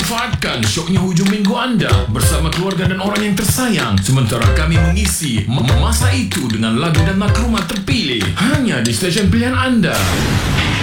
Manfaatkan syoknya hujung minggu anda bersama keluarga dan orang yang tersayang sementara kami mengisi masa itu dengan lagu dan maklumat terpilih hanya di stesen pilihan anda.